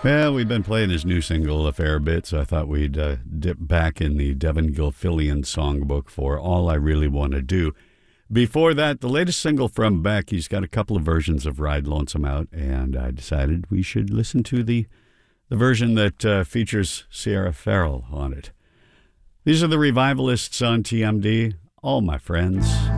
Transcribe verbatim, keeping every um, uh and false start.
Well, we've been playing his new single a fair bit, so I thought we'd uh, dip back in the Devin Gilfillian songbook for All I Really Want to Do. Before that, the latest single from Beck. He's got a couple of versions of Ride Lonesome out, and I decided we should listen to the, the version that uh, features Sierra Farrell on it. These are the Revivalists on T M D. All my friends.